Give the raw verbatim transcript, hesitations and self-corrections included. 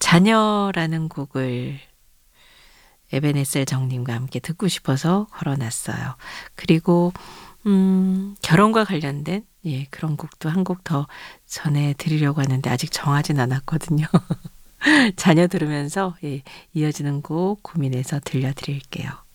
자녀라는 곡을 에벤에셀 정님과 함께 듣고 싶어서 걸어 놨어요. 그리고 음 결혼과 관련된 예 그런 곡도 한 곡 더 전해 드리려고 하는데 아직 정하진 않았거든요. 자녀 들으면서 예 이어지는 곡 고민해서 들려 드릴게요.